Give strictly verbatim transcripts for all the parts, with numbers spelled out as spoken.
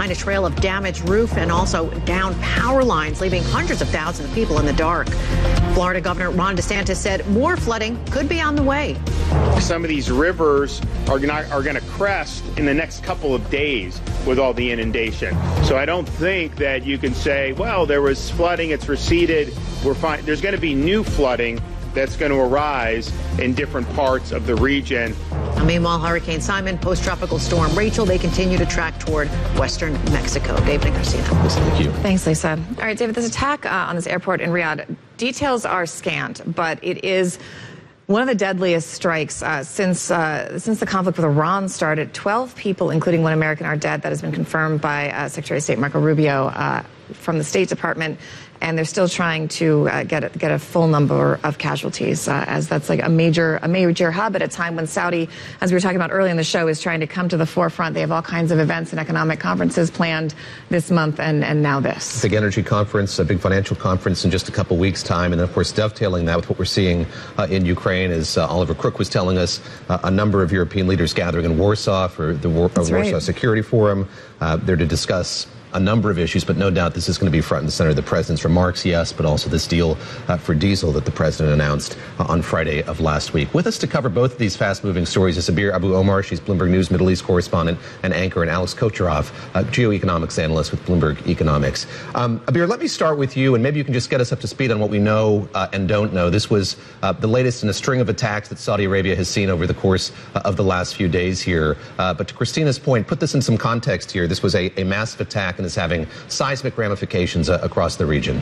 behind a trail of damaged roof and also down power lines, leaving hundreds of thousands of people in the dark. Florida Governor Ron DeSantis said more flooding could be on the way. Some of these rivers are going are going to crest in the next couple of days with all the inundation. So I don't think that you can say, well, there was flooding, it's receded, we're fine. There's going to be new flooding that's going to arise in different parts of the region. Now, meanwhile, Hurricane Simon, post-tropical storm Rachel, they continue to track toward western Mexico. David and Christina. Thank you. Thanks, Lisa. All right, David, this attack uh, on this airport in Riyadh, details are scant, but it is one of the deadliest strikes uh, since uh, since the conflict with Iran started. Twelve people, including one American, are dead. That has been confirmed by uh, Secretary of State Marco Rubio uh, from the State Department. And they're still trying to uh, get a, get a full number of casualties, uh, as that's like a major a major hub at a time when Saudi, as we were talking about earlier in the show, is trying to come to the forefront. They have all kinds of events and economic conferences planned this month, and, and now this. Big energy conference, a big financial conference in just a couple weeks' time. And, of course, dovetailing that with what we're seeing uh, in Ukraine, as uh, Oliver Crook was telling us, uh, a number of European leaders gathering in Warsaw for the War- uh, Warsaw right. Security Forum. Uh, they're to discuss a number of issues, but no doubt this is going to be front and center of the president's remarks, yes, but also this deal uh, for diesel that the president announced uh, on Friday of last week. With us to cover both of these fast-moving stories is Abir Abu Omar. She's Bloomberg News Middle East correspondent and anchor, and Alex Kocherov, uh, geoeconomics analyst with Bloomberg Economics. Um, Abir, let me start with you, and maybe you can just get us up to speed on what we know uh, and don't know. This was uh, the latest in a string of attacks that Saudi Arabia has seen over the course uh, of the last few days here. Uh, but to Christina's point, put this in some context here. This was a, a massive attack and is having seismic ramifications uh, across the region.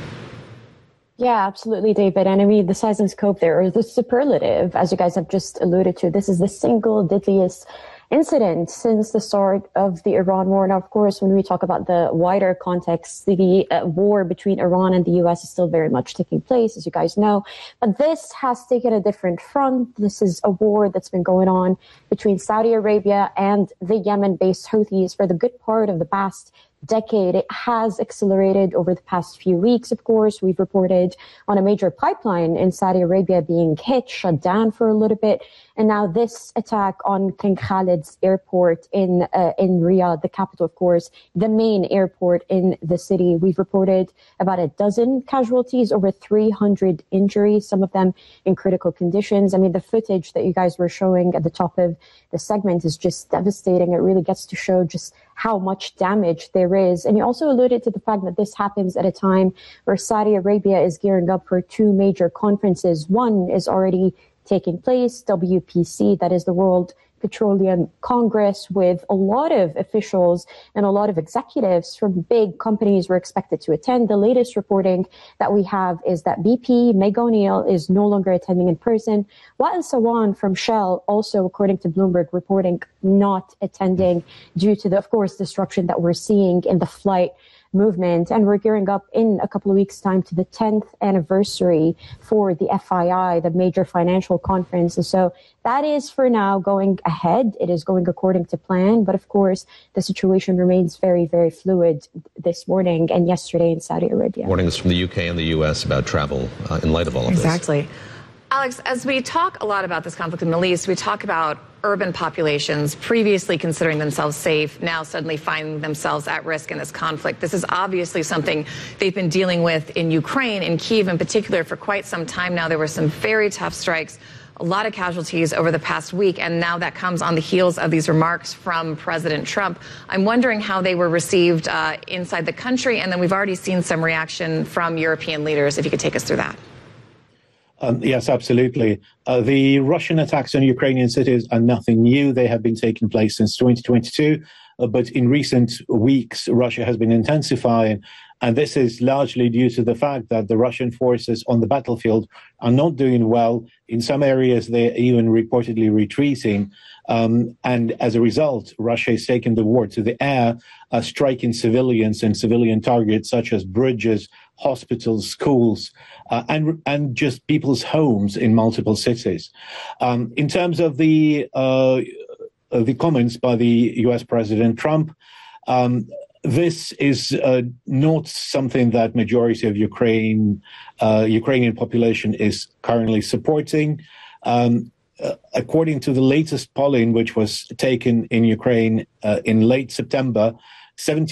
Yeah, absolutely, David. And I mean, the size and scope there is the superlative, as you guys have just alluded to. This is the single deadliest incident since the start of the Iran war. Now, of course, when we talk about the wider context, the uh, war between Iran and the U S is still very much taking place, as you guys know. But this has taken a different front. This is a war that's been going on between Saudi Arabia and the Yemen-based Houthis for the good part of the past decade. It has accelerated over the past few weeks, of course. We've reported on a major pipeline in Saudi Arabia being hit, shut down for a little bit. And now this attack on King Khalid's airport in uh, in Riyadh, the capital, of course, the main airport in the city. We've reported about a dozen casualties, over three hundred injuries, some of them in critical conditions. I mean, the footage that you guys were showing at the top of the segment is just devastating. It really gets to show just how much damage there is. And you also alluded to the fact that this happens at a time where Saudi Arabia is gearing up for two major conferences. One is already taking place, W P C, that is the World Petroleum Congress, with a lot of officials and a lot of executives from big companies were expected to attend. The latest reporting that we have is that B P, Meg O'Neill, is no longer attending in person. Wael Sawan from Shell, also according to Bloomberg, reporting not attending due to the, of course, disruption that we're seeing in the flight movement. And we're gearing up in a couple of weeks' time to the tenth anniversary for the F I I, the major financial conference. And so that is for now going ahead. It is going according to plan. But of course, the situation remains very, very fluid this morning and yesterday in Saudi Arabia. Warnings from the U K and the U S about travel uh, in light of all of exactly. this. Exactly. Alex, as we talk a lot about this conflict in the Middle East, we talk about urban populations previously considering themselves safe, now suddenly finding themselves at risk in this conflict. This is obviously something they've been dealing with in Ukraine, in Kyiv in particular, for quite some time now. There were some very tough strikes, a lot of casualties over the past week, and now that comes on the heels of these remarks from President Trump. I'm wondering how they were received uh, inside the country, and then we've already seen some reaction from European leaders. If you could take us through that. Um, yes, absolutely. Uh, the Russian attacks on Ukrainian cities are nothing new. They have been taking place since twenty twenty-two. Uh, but in recent weeks, Russia has been intensifying. And this is largely due to the fact that the Russian forces on the battlefield are not doing well. In some areas, they're even reportedly retreating. Um, and as a result, Russia is taking the war to the air, uh, striking civilians and civilian targets such as bridges, hospitals, schools, uh, and and just people's homes in multiple cities. Um, in terms of the uh, the comments by the U S President Trump, um, this is uh, not something that majority of Ukraine uh, Ukrainian population is currently supporting. Um, uh, according to the latest polling, which was taken in Ukraine uh, in late September, seventy